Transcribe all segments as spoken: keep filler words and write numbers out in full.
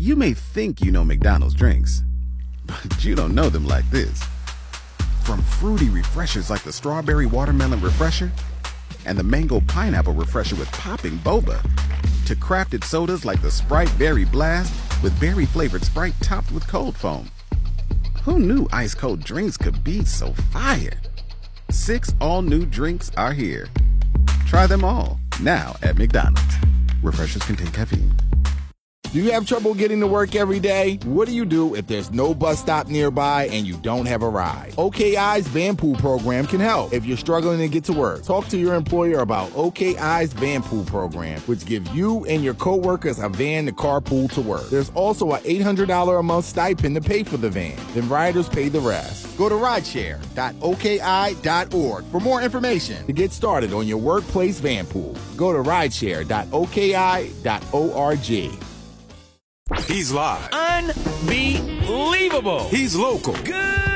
You may think you know McDonald's drinks, but you don't know them like this. From fruity refreshers like the Strawberry Watermelon Refresher and the Mango Pineapple Refresher with popping boba, to crafted sodas like the Sprite Berry Blast with berry-flavored Sprite topped with cold foam. Who knew ice-cold drinks could be so fire? Six all-new drinks are here. Try them all, now at McDonald's. Refreshers contain caffeine. Do you have trouble getting to work every day? What do you do if there's no bus stop nearby and you don't have a ride? O K I's Van Pool program can help. If you're struggling to get to work, talk to your employer about O K I's Van Pool program, which gives you and your coworkers a van to carpool to work. There's also an eight hundred dollars a month stipend to pay for the van. Then riders pay the rest. Go to rideshare dot O K I dot org for more information to get started on your workplace van pool. Go to rideshare dot O K I dot org. He's live. Unbelievable. He's local. Good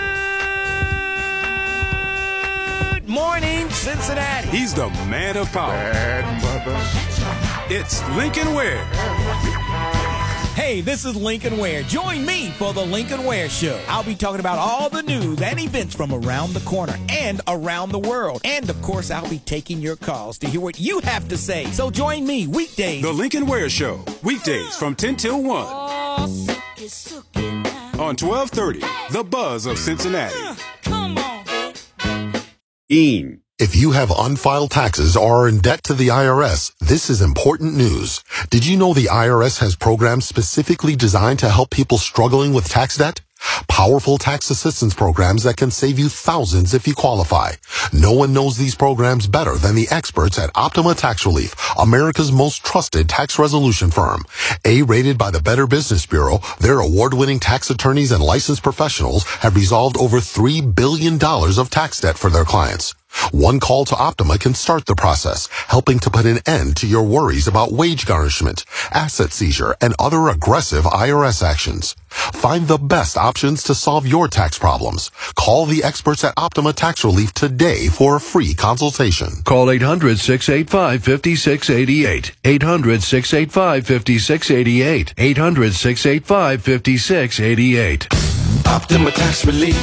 morning, Cincinnati. He's the man of power. Bad mother. It's Lincoln Ware. Hey, this is Lincoln Ware. Join me for the Lincoln Ware Show. I'll be talking about all the news and events from around the corner and around the world. And, of course, I'll be taking your calls to hear what you have to say. So join me weekdays. The Lincoln Ware Show. Weekdays from ten till one. On twelve thirty, The Buzz of Cincinnati. Come on. Ean. If you have unfiled taxes or are in debt to the I R S, this is important news. Did you know the I R S has programs specifically designed to help people struggling with tax debt? Powerful tax assistance programs that can save you thousands if you qualify. No one knows these programs better than the experts at Optima Tax Relief, America's most trusted tax resolution firm. A-rated by the Better Business Bureau, their award-winning tax attorneys and licensed professionals have resolved over three billion dollars of tax debt for their clients. One call to Optima can start the process, helping to put an end to your worries about wage garnishment, asset seizure, and other aggressive I R S actions. Find the best options to solve your tax problems. Call the experts at Optima Tax Relief today for a free consultation. Call eight hundred, six eight five, five six eight eight. eight hundred, six eight five, five six eight eight. eight hundred, six eight five, five six eight eight. Optima Tax Relief.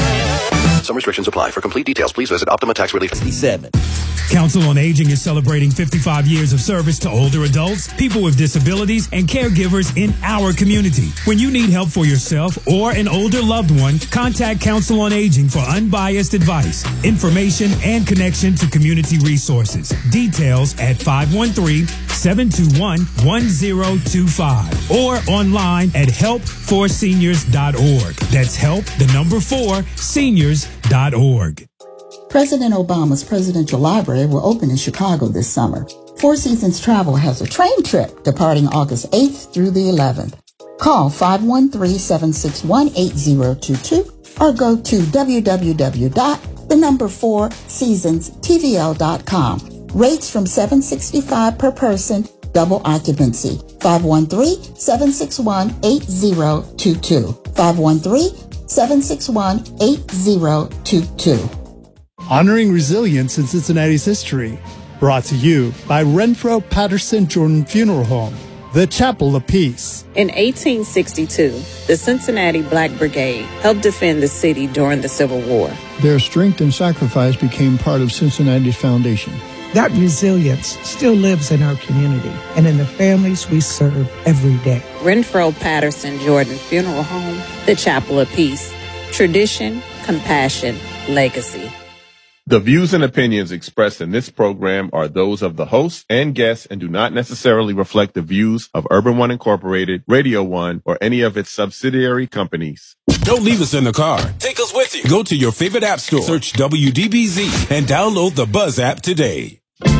Some restrictions apply. For complete details, please visit Optima Tax Relief. sixty-seven. Council on Aging is celebrating fifty-five years of service to older adults, people with disabilities, and caregivers in our community. When you need help for yourself or an older loved one, contact Council on Aging for unbiased advice, information, and connection to community resources. Details at five one three, seven two one, one zero two five or online at help for seniors dot org. That's help, the number four, seniors dot org. President Obama's Presidential Library will open in Chicago this summer. Four Seasons Travel has a train trip departing August eighth through the eleventh. Call five one three, seven six one, eight zero two two or go to w w w dot the number four seasons t v l dot com. Rates from seven hundred sixty-five dollars per person, double occupancy. five one three, seven six one, eight zero two two. five one three, seven six one, eight zero two two. Honoring Resilience in Cincinnati's History. Brought to you by Renfro Patterson Jordan Funeral Home, the Chapel of Peace. In eighteen sixty-two, the Cincinnati Black Brigade helped defend the city during the Civil War. Their strength and sacrifice became part of Cincinnati's foundation. That resilience still lives in our community and in the families we serve every day. Renfro Patterson Jordan Funeral Home, the Chapel of Peace. Tradition, compassion, legacy. The views and opinions expressed in this program are those of the host and guests and do not necessarily reflect the views of Urban One Incorporated, Radio One, or any of its subsidiary companies. Don't leave us in the car. Take us with you. Go to your favorite app store, search W D B Z, and download the Buzz app today.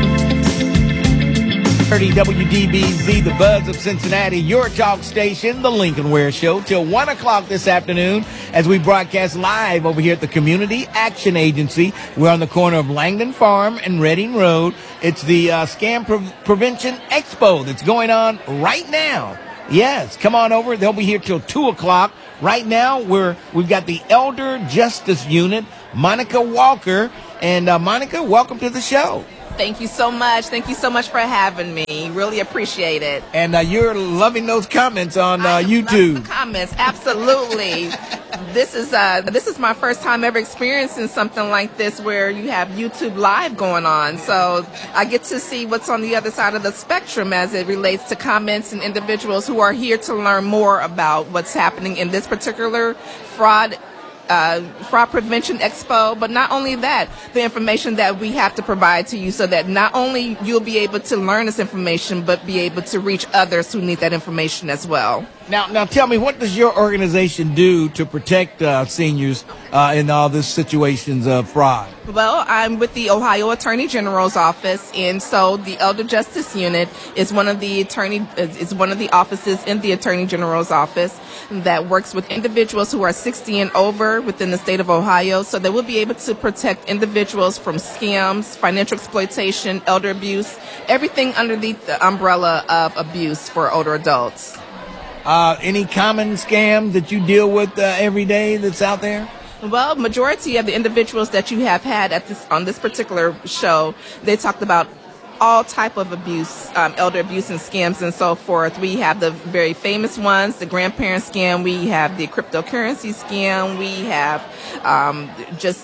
thirty W D B Z, the Buzz of Cincinnati, your talk station, the Lincoln Ware Show, till one o'clock this afternoon as we broadcast live over here at the Community Action Agency. We're on the corner of Langdon Farm and Reading Road. It's the uh, Scam Pre- Prevention Expo that's going on right now. Yes, come on over. They'll be here till two o'clock. Right now, we're, we've got the Elder Justice Unit, Monica Walker. And uh, Monica, welcome to the show. thank you so much. Thank you so much for having me. Really appreciate it. And uh, you're loving those comments on uh, YouTube. Comments, absolutely. This is uh, this is my first time ever experiencing something like this where you have YouTube Live going on. So I get to see what's on the other side of the spectrum as it relates to comments and individuals who are here to learn more about what's happening in this particular fraud Uh, fraud prevention expo, but not only that, the information that we have to provide to you so that not only you'll be able to learn this information, but be able to reach others who need that information as well. Now, now tell me, what does your organization do to protect uh, seniors uh, in all these situations of fraud? Well, I'm with the Ohio Attorney General's office, and so the Elder Justice Unit is one of the attorney is one of the offices in the Attorney General's office that works with individuals who are sixty and over within the state of Ohio, so that we'll be able to protect individuals from scams, financial exploitation, elder abuse, everything underneath the umbrella of abuse for older adults. Uh, any common scam that you deal with uh, every day that's out there? Well, majority of the individuals that you have had at this on this particular show, they talked about all type of abuse, um, elder abuse and scams and so forth. We have the very famous ones, the grandparent scam. We have the cryptocurrency scam. We have um, just...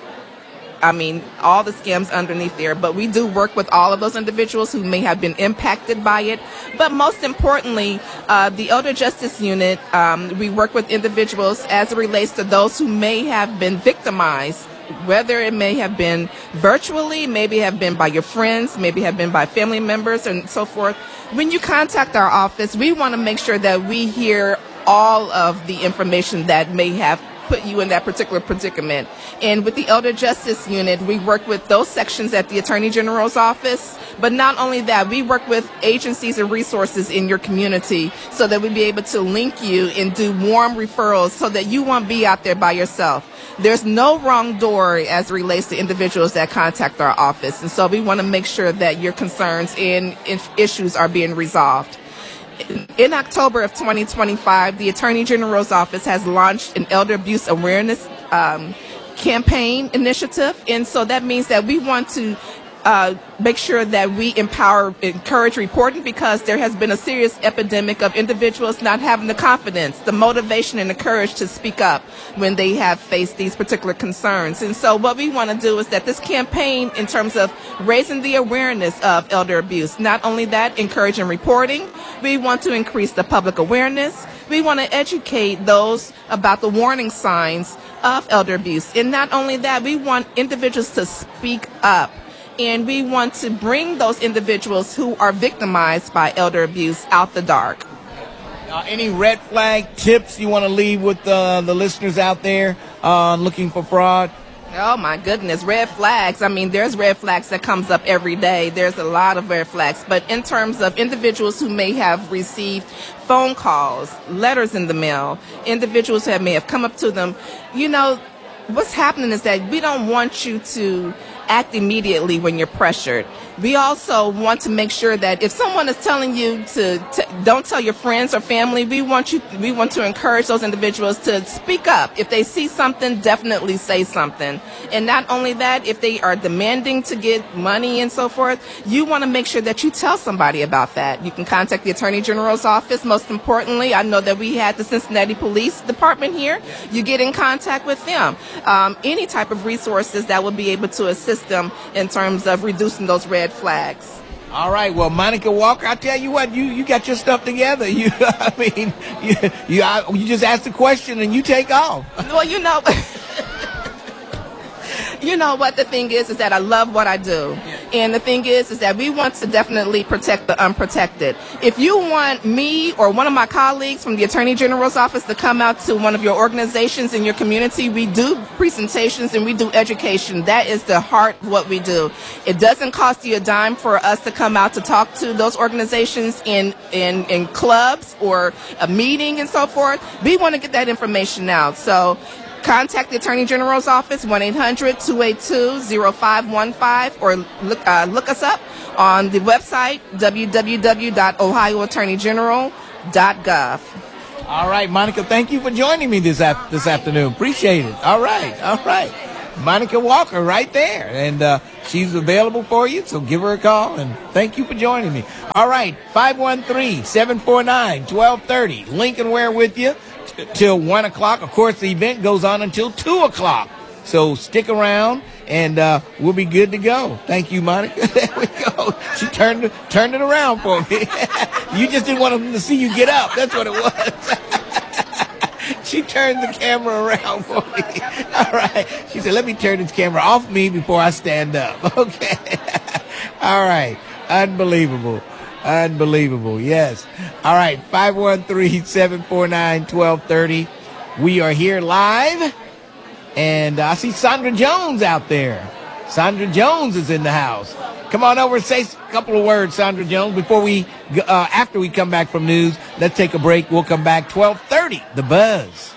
I mean, all the scams underneath there, but we do work with all of those individuals who may have been impacted by it. But most importantly, uh, the Elder Justice Unit, um, we work with individuals as it relates to those who may have been victimized, whether it may have been virtually, maybe have been by your friends, maybe have been by family members and so forth. When you contact our office, we want to make sure that we hear all of the information that may have put you in that particular predicament. And with the Elder Justice Unit, we work with those sections at the Attorney General's office. But not only that, we work with agencies and resources in your community so that we be able to link you and do warm referrals so that you won't be out there by yourself. There's no wrong door as it relates to individuals that contact our office. And so we want to make sure that your concerns and issues are being resolved. In October of twenty twenty-five, the Attorney General's office has launched an elder abuse awareness um, campaign initiative. And so that means that we want to uh, make sure that we empower, encourage reporting, because there has been a serious epidemic of individuals not having the confidence, the motivation, and the courage to speak up when they have faced these particular concerns. And so what we want to do is that this campaign, in terms of raising the awareness of elder abuse, not only that, encouraging reporting, we want to increase the public awareness. We want to educate those about the warning signs of elder abuse. And not only that, we want individuals to speak up. And we want to bring those individuals who are victimized by elder abuse out the dark. Uh, any red flag tips you want to leave with uh, the listeners out there uh, looking for fraud? Oh my goodness, red flags. I mean, there's red flags that comes up every day. There's a lot of red flags. But in terms of individuals who may have received phone calls, letters in the mail, individuals who may have come up to them, you know, what's happening is that we don't want you to act immediately when you're pressured. We also want to make sure that if someone is telling you to, to don't tell your friends or family, we want you we want to encourage those individuals to speak up. If they see something, definitely say something. And not only that, if they are demanding to get money and so forth, you want to make sure that you tell somebody about that. You can contact the Attorney General's office. Most importantly, I know that we had the Cincinnati Police Department here. You get in contact with them. Um, any type of resources that will be able to assist them in terms of reducing those red flags. All right. Well, Monica Walker, I tell you what, you, you got your stuff together. You, I mean, you, you, I, you just ask the question and you take off. Well, you know, you know what the thing is, is that I love what I do. And the thing is, is that we want to definitely protect the unprotected. If you want me or one of my colleagues from the Attorney General's office to come out to one of your organizations in your community, we do presentations and we do education. That is the heart of what we do. It doesn't cost you a dime for us to come out to talk to those organizations in, in, in clubs or a meeting and so forth. We want to get that information out. So contact the Attorney General's office, one eight hundred, two eight two, zero five one five, or look, uh, look us up on the website, w w w dot ohio attorney general dot gov. All right, Monica, thank you for joining me this, af- this afternoon. Appreciate it. All right, all right. Monica Walker right there. And uh, she's available for you, so give her a call. And thank you for joining me. All right, five one three, seven four nine, one two three zero. Lincoln Ware with you t- till one o'clock. Of course, the event goes on until two o'clock. So stick around, and uh, we'll be good to go. Thank you, Monica. There we go. She turned, turned it around for me. You just didn't want them to see you get up. That's what it was. She turned the camera around for me. All right. She said, let me turn this camera off me before I stand up. Okay. All right. Unbelievable. Unbelievable. Yes. All right. five one three, seven four nine, one two three zero. We are here live. And uh, I see Sandra Jones out there. Sandra Jones is in the house. Come on over and say a couple of words, Sandra Jones, before we, uh, after we come back from news. Let's take a break. We'll come back twelve thirty, The Buzz.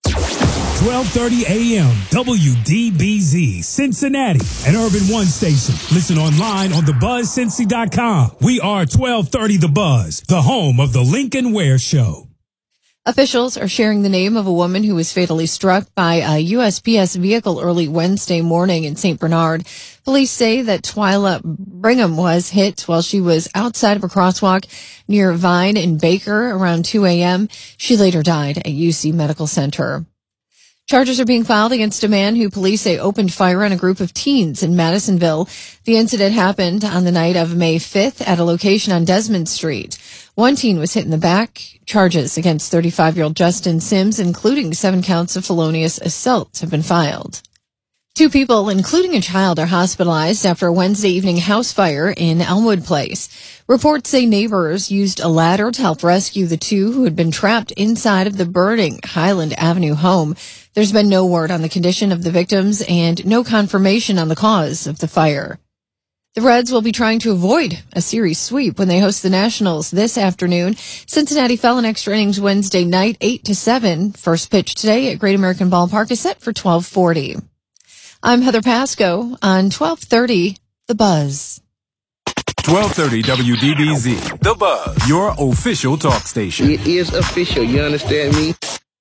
twelve thirty a.m. W D B Z, Cincinnati, an Urban One station. Listen online on the buzz cincy dot com. We are twelve thirty The Buzz, the home of the Lincoln Ware Show. Officials are sharing the name of a woman who was fatally struck by a U S P S vehicle early Wednesday morning in Saint Bernard. Police say that Twyla Brigham was hit while she was outside of a crosswalk near Vine and Baker around two a.m. She later died at U C Medical Center. Charges are being filed against a man who police say opened fire on a group of teens in Madisonville. The incident happened on the night of May fifth at a location on Desmond Street. One teen was hit in the back. Charges against thirty-five-year-old Justin Sims, including seven counts of felonious assault, have been filed. Two people, including a child, are hospitalized after a Wednesday evening house fire in Elmwood Place. Reports say neighbors used a ladder to help rescue the two who had been trapped inside of the burning Highland Avenue home. There's been no word on the condition of the victims and no confirmation on the cause of the fire. The Reds will be trying to avoid a series sweep when they host the Nationals this afternoon. Cincinnati fell in extra innings Wednesday night, eight to seven. First pitch today at Great American Ballpark is set for twelve forty. I'm Heather Pasco on twelve thirty The Buzz. twelve thirty W D B Z, The Buzz, your official talk station. It is official, you understand me?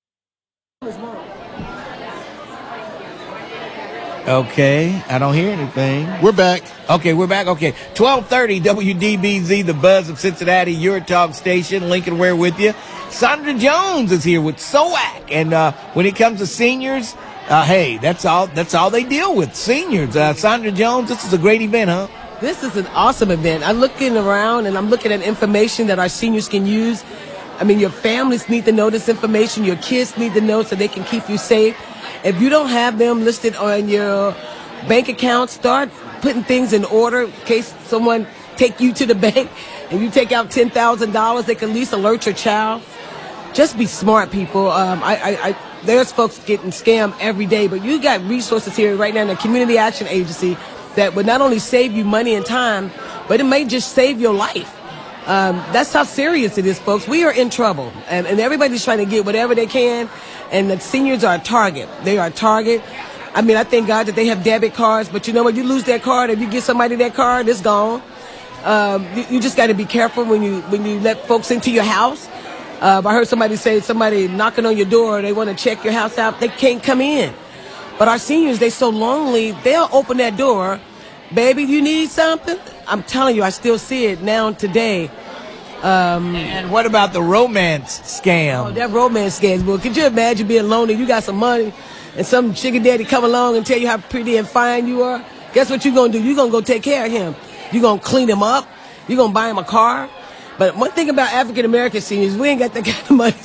Okay, I don't hear anything. We're back. Okay, we're back. Okay, twelve thirty W D B Z, The Buzz of Cincinnati, your talk station. Lincoln Ware with you. Sandra Jones is here with S O A C, and uh, when it comes to seniors, uh, hey, that's all. That's all they deal with. Seniors. Uh, Sandra Jones, this is a great event, huh? This is an awesome event. I'm looking around and I'm looking at information that our seniors can use. I mean, your families need to know this information. Your kids need to know so they can keep you safe. If you don't have them listed on your bank account, start putting things in order in case someone take you to the bank and you take out ten thousand dollars. They can at least alert your child. Just be smart, people. Um, I, I, I, there's folks getting scammed every day, but you got resources here right now in the Community Action Agency that would not only save you money and time, but it may just save your life. Um, that's how serious it is, folks. We are in trouble, and, and everybody's trying to get whatever they can, and the seniors are a target. They are a target. I mean, I thank God that they have debit cards, but you know what? You lose that card, if you give somebody that card, it's gone. Um, you, you just got to be careful when you when you let folks into your house. Uh, I heard somebody say somebody knocking on your door, they want to check your house out, they can't come in. But our seniors, they're so lonely, they'll open that door. Baby, you need something? I'm telling you, I still see it now today. Um, and what about the romance scam? Oh, that romance scam. Well, could you imagine being lonely? You got some money, and some sugar daddy come along and tell you how pretty and fine you are. Guess what you're going to do? You're going to go take care of him. You're going to clean him up. You're going to buy him a car. But one thing about African-American seniors, we ain't got that kind of money.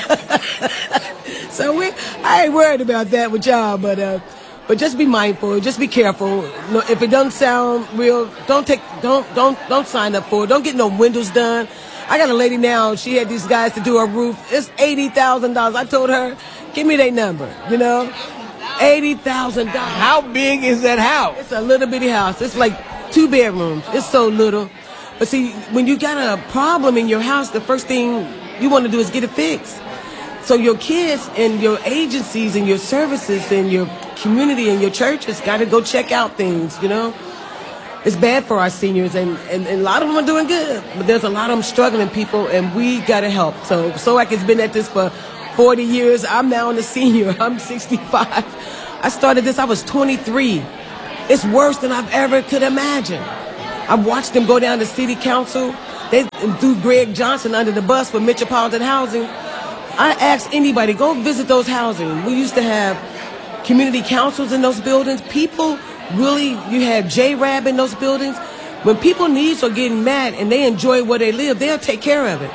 So we, I ain't worried about that with y'all, but... Uh, But just be mindful. Just be careful. No, if it doesn't sound real, don't take, don't, don't, don't sign up for it. Don't get no windows done. I got a lady now. She had these guys to do her roof. It's eighty thousand dollars. I told her, give me their number. You know, eighty thousand dollars. How big is that house? It's a little bitty house. It's like two bedrooms. It's so little. But see, when you got a problem in your house, the first thing you want to do is get it fixed. So your kids and your agencies and your services and your community and your churches got to go check out things, you know. It's bad for our seniors, and, and, and a lot of them are doing good, but there's a lot of them struggling, people, and we got to help. So S O A C has been at this for forty years. I'm now a senior. I'm sixty-five. I started this, I was twenty-three. It's worse than I've ever could imagine. I've watched them go down to city council. They threw Greg Johnson under the bus for Metropolitan Housing. I asked anybody, go visit those housing. We used to have community councils in those buildings. People really, you had J R A B in those buildings. When people needs are getting mad and they enjoy where they live, they'll take care of it.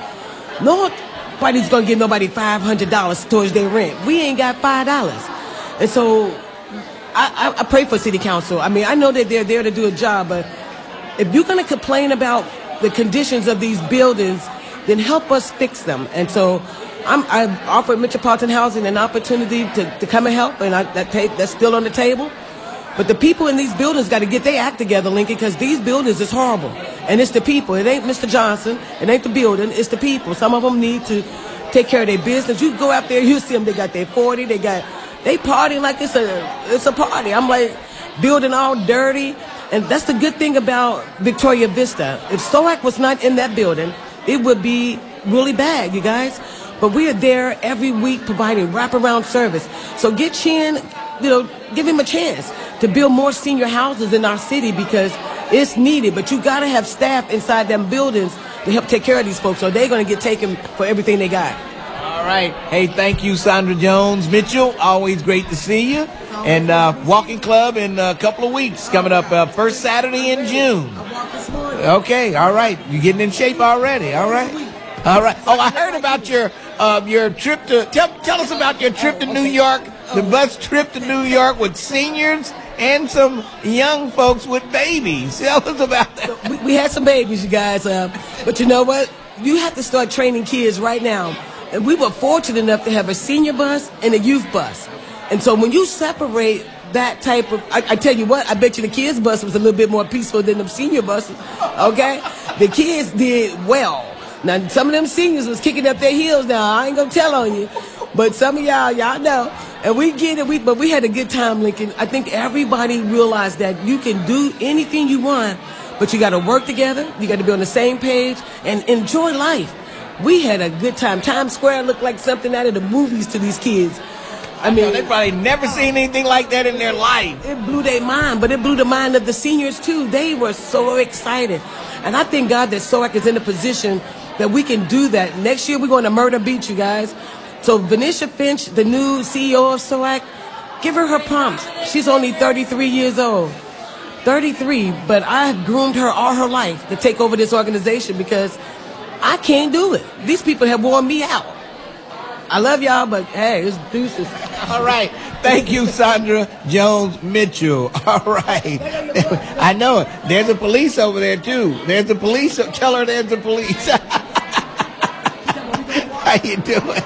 Nobody's going to give nobody five hundred dollars towards their rent. We ain't got five dollars. And so I, I, I pray for city council. I mean, I know that they're there to do a job, but if you're going to complain about the conditions of these buildings, then help us fix them. And so I'm, I've offered Metropolitan Housing an opportunity to, to come and help, and I, that ta- that's still on the table. But the people in these buildings got to get their act together, Lincoln, because these buildings is horrible. And it's the people. It ain't Mister Johnson. It ain't the building. It's the people. Some of them need to take care of their business. You go out there, you see them. They got their forty. They got they party like it's a it's a party. I'm like, building all dirty. And that's the good thing about Victoria Vista. If SOAC was not in that building, it would be really bad, you guys. But we are there every week providing wraparound service. So get Chin, you know, give him a chance to build more senior houses in our city because it's needed. But you got to have staff inside them buildings to help take care of these folks, or they're going to get taken for everything they got. All right. Hey, thank you, Sandra Jones Mitchell. Always great to see you. And uh, Walking Club in a couple of weeks coming up, uh, first Saturday in June. Okay. All right. You're getting in shape already. All right. All right. Oh, I heard about your uh, your trip to tell tell us about your trip to New York, the bus trip to New York with seniors and some young folks with babies. Tell us about that. We, we had some babies, you guys. Uh, but you know what? You have to start training kids right now. And we were fortunate enough to have a senior bus and a youth bus. And so when you separate that type of, I, I tell you what, I bet you the kids' bus was a little bit more peaceful than the senior buses. Okay? The kids did well. Now, some of them seniors was kicking up their heels now. I ain't gonna tell on you. But some of y'all, y'all know. And we get it, we, but we had a good time, Lincoln. I think everybody realized that you can do anything you want, but you gotta work together, you gotta be on the same page, and enjoy life. We had a good time. Times Square looked like something out of the movies to these kids. I mean, they probably never seen anything like that in their life. It blew their mind, but it blew the mind of the seniors too. They were so excited. And I thank God that SOAC is in a position that we can do that. Next year, we're going to Murder Beach, you guys. So Venetia Finch, the new C E O of SOAC, give her her prompts. She's only thirty-three years old. thirty-three, but I've groomed her all her life to take over this organization because I can't do it. These people have worn me out. I love y'all, but hey, it's deuces. All right. Thank you, Sandra Jones Mitchell. All right. I know it. There's a police over there, too. There's the police. Tell her there's the police. How you doing?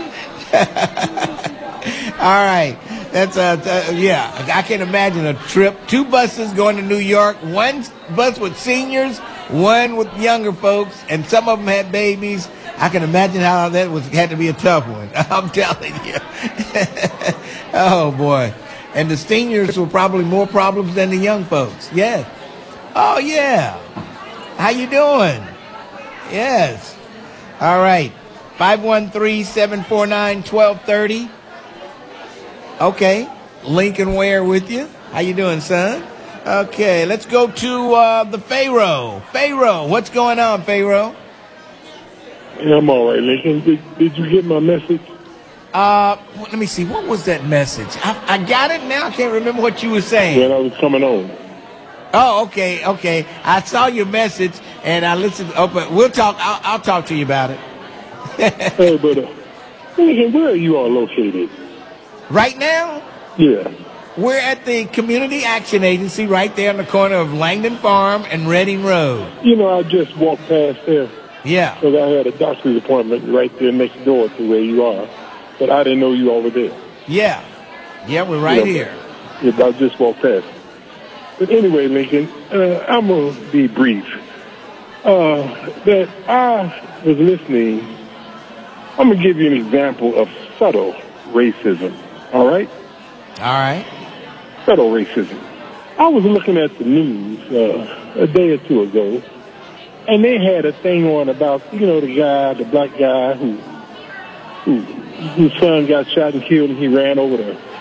All right. That's, uh, uh, yeah, I can imagine a trip. Two buses going to New York. One bus with seniors, one with younger folks, and some of them had babies. I can imagine how that was had to be a tough one. I'm telling you. Oh, boy. And the seniors were probably more problems than the young folks. Yes. Oh, yeah. How you doing? Yes. All right. five one three, seven four nine, one two three zero. Okay. Lincoln Ware with you. How you doing, son? Okay. Let's go to uh, the Pharaoh. Pharaoh, what's going on, Pharaoh? Yeah, I'm all right, Lincoln. Did, did you get my message? Uh, well, let me see. What was that message? I, I got it now. I can't remember what you were saying. When I was coming on. Oh, okay, okay. I saw your message and I listened. Oh, but we'll talk. I'll, I'll talk to you about it. Hey, but uh, Lincoln, where are you all located? Right now? Yeah. We're at the Community Action Agency right there on the corner of Langdon Farm and Reading Road. You know, I just walked past there. Yeah. Because I had a doctor's appointment right there next door to where you are. But I didn't know you over there. Yeah. Yeah, we're right you know, here. Yeah, I just walked past. But anyway, Lincoln, uh, I'm going to be brief. Uh, that I was listening. I'm going to give you an example of subtle racism. All right? All right. Subtle racism. I was looking at the news uh, a day or two ago, and they had a thing on about, you know, the guy, the black guy who, who whose son got shot and killed, and he ran over to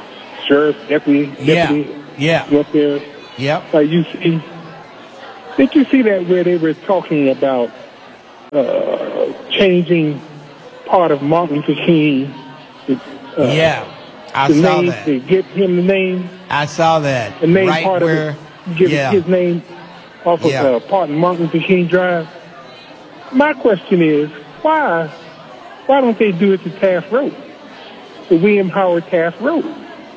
sheriff, deputy, deputy. Yeah. Up there. Yep. Uh, you see, did you see that where they were talking about uh, changing part of Martin Luther King? Uh, yeah, I the saw name, that. To give him the name. I saw that. The name right part where, of it. Give yeah. his name off of Yeah. uh, part of Martin Luther King Drive. My question is, why, why don't they do it to Taft Road, to William Howard Taft Road?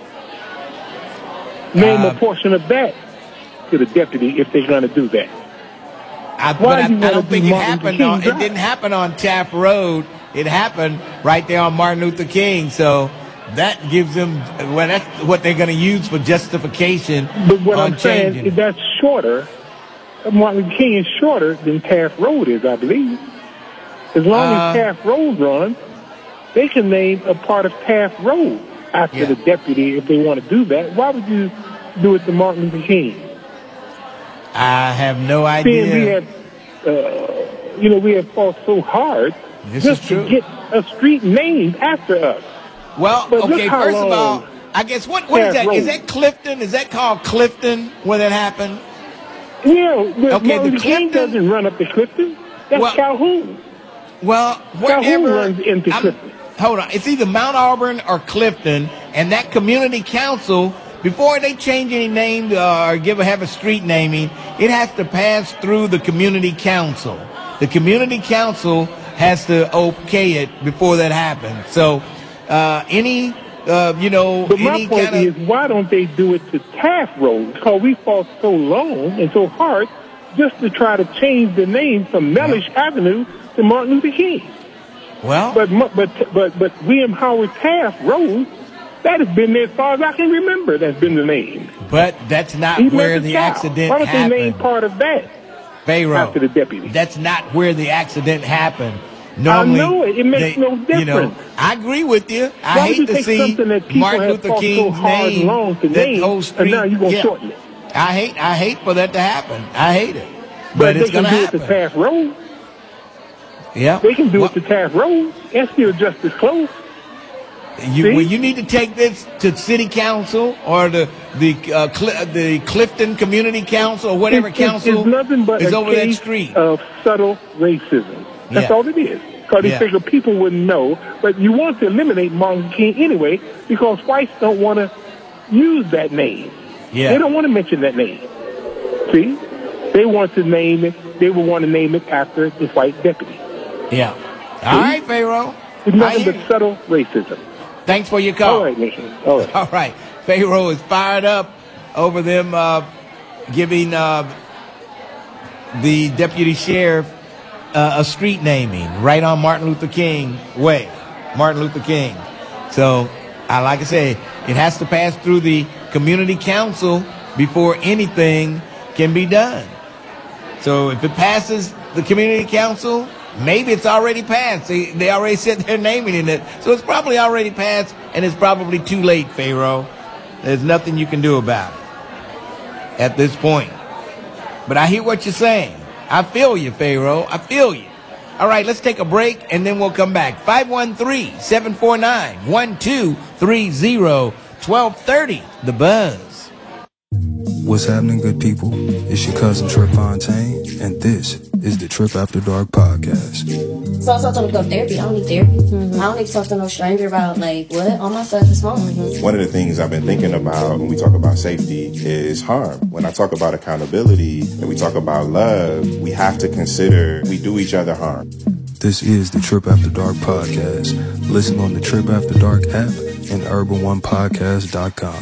Name Uh, a portion of that to the deputy if they're going to do that. I, Why but I, do you I wanna don't do think it Martin happened Luther on. King It didn't happen on Taft Road. It happened right there on Martin Luther King. So that gives them well, that's what they're going to use for justification. But what on I'm saying changing. is that's shorter. Martin Luther King is shorter than Taft Road is, I believe. As long Uh, as Taft Road runs, they can name a part of Taft Road after Yeah. the deputy if they want to do that. Why would you do it to Martin Luther King? I have no Seeing idea. we have, uh, you know, we have fought so hard This just is to true. get a street named after us. Well, But look okay. how First of long all, I guess what what is Taft that? Is Road- that Clifton? Is that called Clifton where that happened? Yeah, but Okay, Martin the Luther King Clifton- doesn't run up to Clifton. That's Well- Calhoun. Well, Calhoun whatever. runs into I'm- Clifton. Hold on. It's either Mount Auburn or Clifton, and that community council, before they change any name uh, or give a, have a street naming, it has to pass through the community council. The community council has to okay it before that happens. So, uh, any, uh, you know, But my any point kind is, of. why don't they do it to Taft Road? Because we fought so long and so hard just to try to change the name from Mellish Avenue to Martin Luther King. Well, but mu- but but but William Howard Taft Road, that has been there as far as I can remember. That's been the name. But that's not Even where as a the child. accident Why don't happened. they name part of that Pharaoh. after the deputy? That's not where the accident happened. Normally, I know it. It makes they- no You know, difference. I agree with you. I Why would hate you to take see something that people Martin have Luther fought so King's hard and name, long to that name, whole and street. now you gonna yeah. shorten it. I hate. I hate for that to happen. I hate it. But, But, they it's can going to do happen. it to Taft Road. Yeah. They can do it to Taft Road. That's still just as close. You, See? well, you need to take this to city council or the the uh, Cl- the Clifton Community Council or whatever It's- it's- council it's nothing but is a over that case street. of subtle racism. That's Yeah. all it is. Because they Yeah. figure people wouldn't know. But you want to eliminate Martin Luther King anyway because whites don't want to use that name. Yeah. They don't want to mention that name. See? They want to name it. They would want to name it after the white deputy. Yeah. All right, Pharaoh. It's I nothing hear but you. subtle racism. Thanks for your call. All right, Nathan. All right. All right. Pharaoh is fired up over them uh, giving uh, the deputy sheriff uh, a street naming right on Martin Luther King Way. Martin Luther King. So, I like I say, it has to pass through the community council before anything can be done. So, if it passes the community council, maybe it's already passed. They, they already said they're naming it. So it's probably already passed, and it's probably too late, Pharaoh. There's nothing you can do about it at this point. But I hear what you're saying. I feel you, Pharaoh. I feel you. All right, let's take a break, and then we'll come back. five one three, seven four nine, one two three zero, one two three zero, The Buzz. What's happening, good people? It's your cousin Trip Fontaine, and this is the Trip After Dark podcast. So I told him to go to therapy. I don't need therapy. Mm-hmm. I don't need to talk to no stranger about, like, what? All my stuff is fine. Mm-hmm. One of the things I've been thinking about when we talk about safety is harm. When I talk about accountability and we talk about love, we have to consider we do each other harm. This is the Trip After Dark podcast. Listen on the Trip After Dark app and urban one podcast dot com.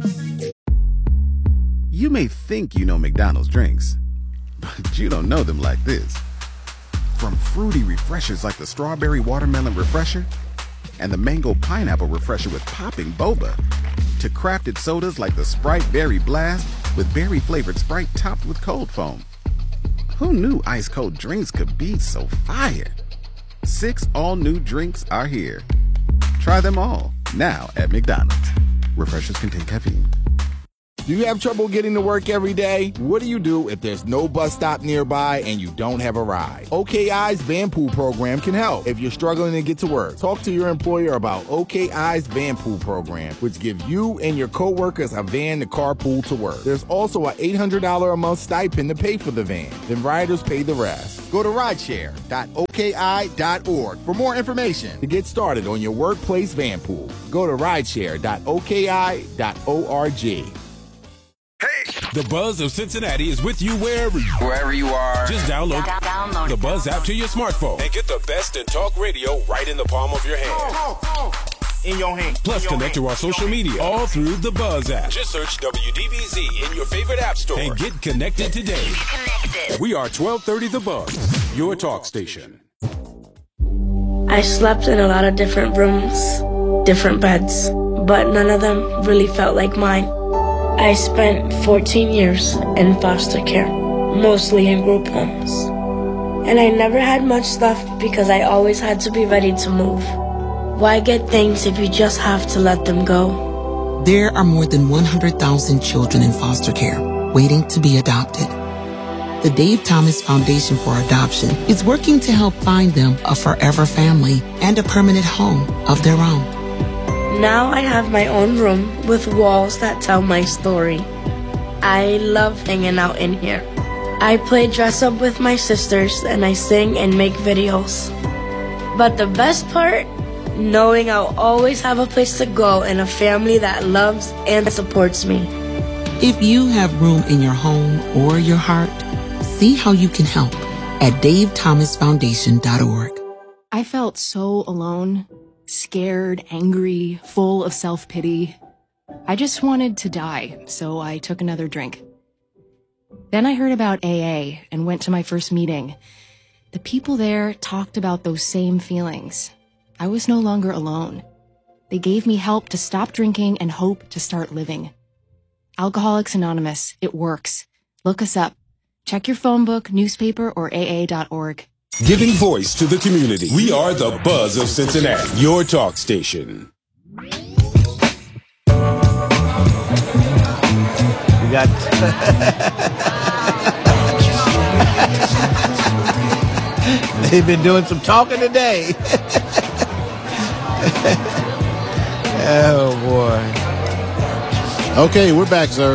You may think you know McDonald's drinks, but you don't know them like this. From fruity refreshers like the Strawberry Watermelon Refresher and the Mango Pineapple Refresher with popping boba, to crafted sodas like the Sprite Berry Blast with berry-flavored Sprite topped with cold foam. Who knew ice-cold drinks could be so fire? Six all-new drinks are here. Try them all, now at McDonald's. Refreshers contain caffeine. Do you have trouble getting to work every day? What do you do if there's no bus stop nearby and you don't have a ride? O K I's Vanpool program can help. If you're struggling to get to work, talk to your employer about O K I's Vanpool program, which gives you and your coworkers a van to carpool to work. There's also an eight hundred dollars a month stipend to pay for the van. Then riders pay the rest. Go to rideshare dot O K I dot org for more information. To get started on your workplace Vanpool, go to rideshare dot O K I dot org. The Buzz of Cincinnati is with you wherever you Wherever you are. Just download, Down- download the it. Buzz app to your smartphone and get the best in talk radio right in the palm of your hand. In your hand. Plus, connect to our social media all through the Buzz app. Just search W D B Z in your favorite app store and get connected today. We are twelve thirty The Buzz, your talk station. I slept in a lot of different rooms, different beds, but none of them really felt like mine. I spent fourteen years in foster care, mostly in group homes. And I never had much stuff because I always had to be ready to move. Why get things if you just have to let them go? There are more than one hundred thousand children in foster care waiting to be adopted. The Dave Thomas Foundation for Adoption is working to help find them a forever family and a permanent home of their own. Now I have my own room with walls that tell my story. I love hanging out in here. I play dress up with my sisters and I sing and make videos. But the best part? Knowing I'll always have a place to go and a family that loves and supports me. If you have room in your home or your heart, see how you can help at dave thomas foundation dot org. I felt so alone, scared, angry, full of self-pity. I just wanted to die, so I took another drink. Then I heard about A A and went to my first meeting. The people there talked about those same feelings. I was no longer alone. They gave me help to stop drinking and hope to start living. Alcoholics Anonymous, it works. Look us up. Check your phone book, newspaper, or A A dot org. Giving voice to the community. We are the Buzz of Cincinnati, your talk station. We got... They've been doing some talking today. Oh, boy. Okay, we're back, sir.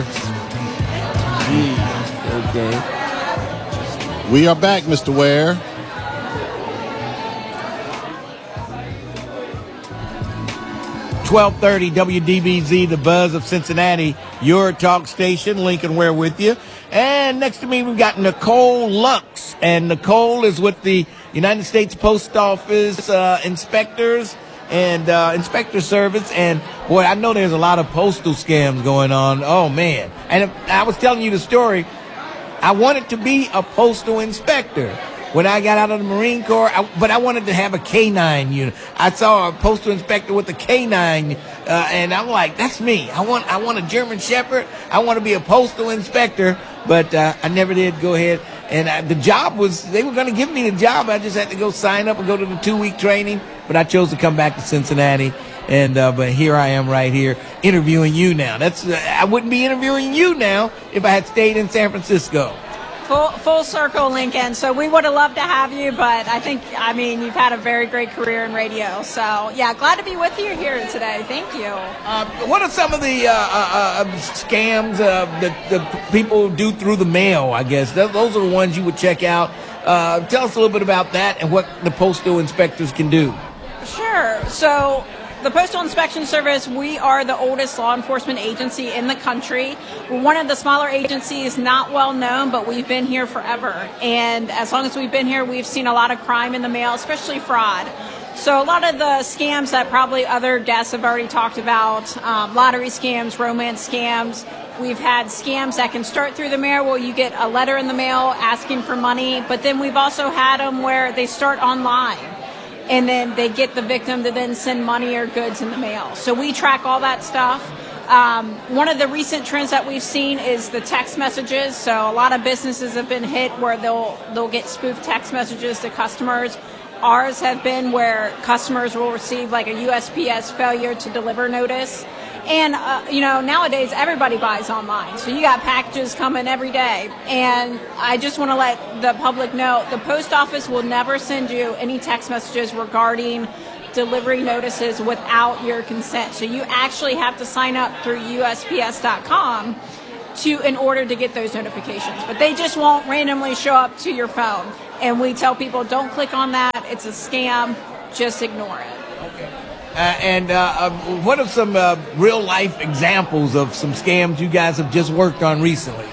Okay. We are back, Mister Ware. twelve thirty W D B Z, the Buzz of Cincinnati, your talk station. Lincoln Ware with you. And next to me, we've got Nicole Lux. And Nicole is with the United States Post Office uh, inspectors and uh, inspector service. And, boy, I know there's a lot of postal scams going on. Oh, man. And if, I was telling you the story. I wanted to be a postal inspector when I got out of the Marine Corps, I, but I wanted to have a K nine unit. I saw a postal inspector with a K nine, uh, and I'm like, that's me. I want I want a German Shepherd. I want to be a postal inspector, but uh, I never did go ahead. And I, the job was, they were going to give me the job. I just had to go sign up and go to the two-week training, but I chose to come back to Cincinnati. And uh, but here I am right here interviewing you now. That's uh, I wouldn't be interviewing you now if I had stayed in San Francisco. Full, full circle, Lincoln. So we would have loved to have you, but I think, I mean, you've had a very great career in radio. So, yeah, glad to be with you here today. Thank you. Uh, what are some of the uh, uh, uh, scams uh, that the people do through the mail, I guess? Those are the ones you would check out. Uh, tell us a little bit about that and what the postal inspectors can do. Sure. So the Postal Inspection Service, we are the oldest law enforcement agency in the country. We're one of the smaller agencies, not well known, but we've been here forever. And as long as we've been here, we've seen a lot of crime in the mail, especially fraud. So a lot of the scams that probably other guests have already talked about, um, lottery scams, romance scams. We've had scams that can start through the mail where you get a letter in the mail asking for money, but then we've also had them where they start online. And then they get the victim to then send money or goods in the mail. So we track all that stuff. Um, one of the recent trends that we've seen is the text messages. So a lot of businesses have been hit where they'll they'll get spoofed text messages to customers. Ours have been where customers will receive like a U S P S failure to deliver notice. And, uh, you know, nowadays everybody buys online. So you got packages coming every day. And I just want to let the public know the post office will never send you any text messages regarding delivery notices without your consent. So you actually have to sign up through U S P S dot com to in order to get those notifications. But they just won't randomly show up to your phone. And we tell people, don't click on that. It's a scam. Just ignore it. Uh, and uh, uh, what are some uh, real-life examples of some scams you guys have just worked on recently?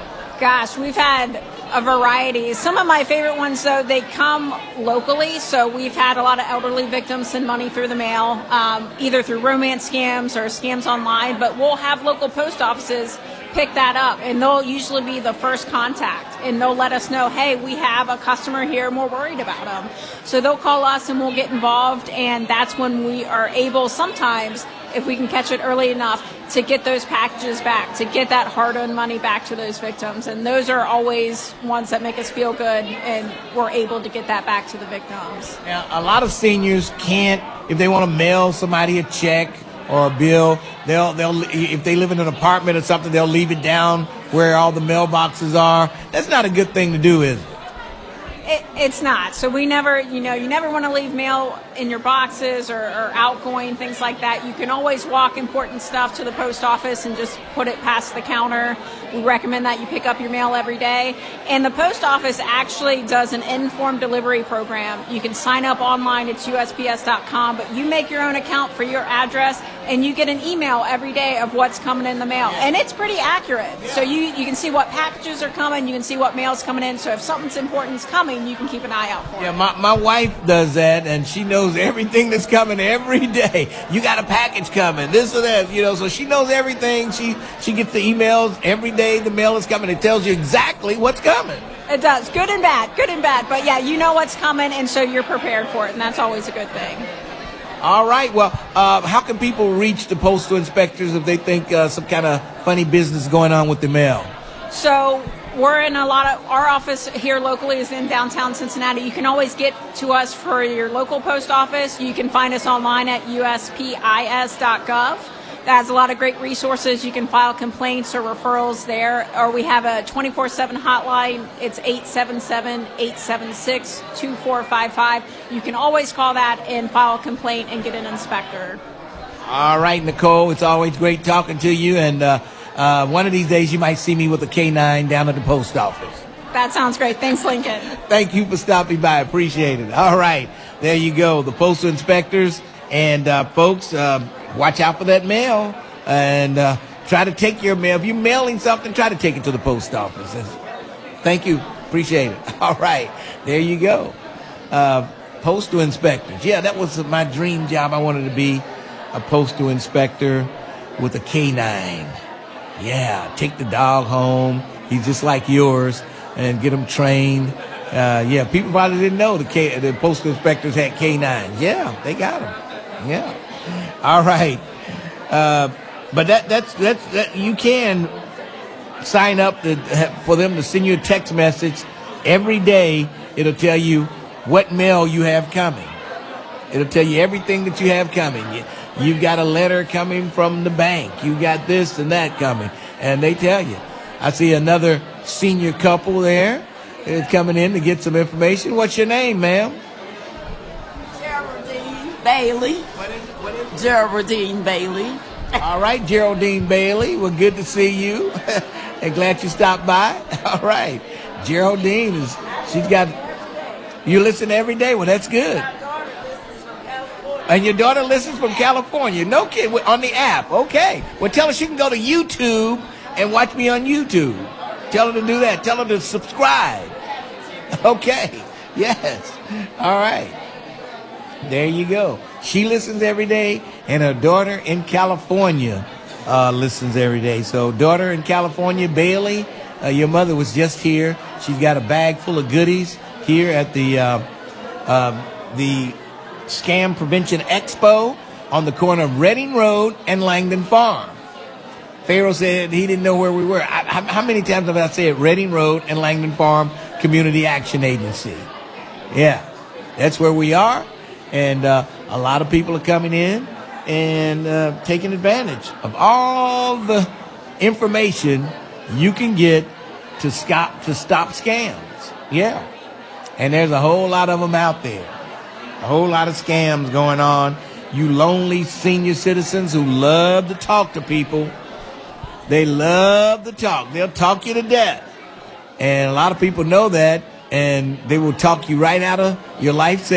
Gosh, we've had a variety. Some of my favorite ones, though, they come locally. So we've had a lot of elderly victims send money through the mail, um, either through romance scams or scams online. But we'll have local post offices pick that up, and they'll usually be the first contact, and they'll let us know, hey, we have a customer here and we're worried about them. So they'll call us and we'll get involved, and that's when we are able sometimes, if we can catch it early enough, to get those packages back, to get that hard-earned money back to those victims. And those are always ones that make us feel good, and we're able to get that back to the victims. Now, a lot of seniors can't, if they want to mail somebody a check or a bill, they'll they'll if they live in an apartment or something, they'll leave it down where all the mailboxes are. That's not a good thing to do, is it? It, it's not. So we never, you know, you never want to leave mail in your boxes or, or outgoing, things like that. You can always walk important stuff to the post office and just put it past the counter. We recommend that you pick up your mail every day. And the post office actually does an informed delivery program. You can sign up online at U S P S dot com, but you make your own account for your address, and you get an email every day of what's coming in the mail. And it's pretty accurate. So you, you can see what packages are coming, you can see what mail's coming in. So if something's important is coming, you can keep an eye out for it. Yeah, my, my wife does that, and she knows everything that's coming every day. You got a package coming, this or that, you know, so she knows everything. She she gets the emails every day. The mail is coming. It tells you exactly what's coming. It does, good and bad, good and bad. But yeah, you know what's coming, and so you're prepared for it, and that's always a good thing. All right. Well, uh, how can people reach the postal inspectors if they think uh, some kind of funny business going on with the mail? So we're in a lot of, our office here locally is in downtown Cincinnati. You can always get to us for your local post office. You can find us online at U S P I S dot gov. That has a lot of great resources. You can file complaints or referrals there. Or we have a twenty-four seven hotline. It's eight seven seven, eight seven six, two four five five. You can always call that and file a complaint and get an inspector. All right, Nicole, it's always great talking to you. And uh, uh, one of these days you might see me with a K nine down at the post office. That sounds great. Thanks, Lincoln. Thank you for stopping by. Appreciate it. All right, there you go. The postal inspectors. And uh, folks, uh, watch out for that mail, and uh, try to take your mail. If you're mailing something, try to take it to the post office. Thank you. Appreciate it. All right. There you go. Uh, postal inspectors. Yeah, that was my dream job. I wanted to be a postal inspector with a K nine. Yeah, take the dog home. He's just like yours, and get him trained. Uh, yeah, people probably didn't know the, K, the postal inspectors had K nines. Yeah, they got them. Yeah. All right. Uh, but that that's that's that you can sign up to, for them to send you a text message every day. It'll tell you what mail you have coming. It'll tell you everything that you have coming. You, you've got a letter coming from the bank. You got this and that coming, and they tell you. I see another senior couple there. It's coming in to get some information. What's your name, ma'am? Bailey. What is it? What is it? Geraldine Bailey. All right, Geraldine Bailey. Well, good to see you. And glad you stopped by. All right. Geraldine is, she's got, you listen every day. Well, that's good. And your daughter listens from California. No kid, on the app. Okay. Well, tell her she can go to YouTube and watch me on YouTube. Tell her to do that. Tell her to subscribe. Okay. Yes. All right. There you go. She listens every day, and her daughter in California uh, listens every day. So, daughter in California, Bailey, uh, your mother was just here. She's got a bag full of goodies here at the uh, uh, the Scam Prevention Expo on the corner of Reading Road and Langdon Farm. Pharaoh said he didn't know where we were. I, how, how many times have I said Reading Road and Langdon Farm Community Action Agency? Yeah. That's where we are. And uh, a lot of people are coming in and uh, taking advantage of all the information you can get to stop, to stop scams. Yeah. And there's a whole lot of them out there. A whole lot of scams going on. You lonely senior citizens who love to talk to people. They love to talk. They'll talk you to death. And a lot of people know that, and they will talk you right out of your life savings.